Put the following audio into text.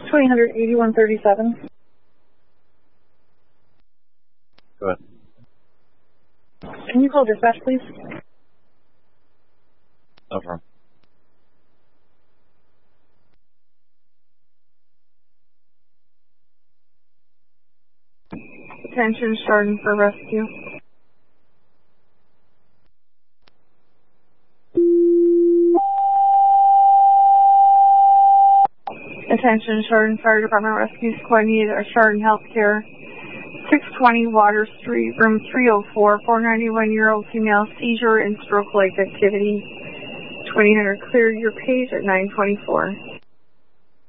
2000 8137. Go ahead. Can you call dispatch, please? No problem. Attention, Chardon for rescue. Attention, Chardon Fire Department Rescue Squad needed a Chardon Healthcare. 620 Water Street, room 304, 491-year-old female, seizure and stroke-like activity. 2000 cleared your page at 924.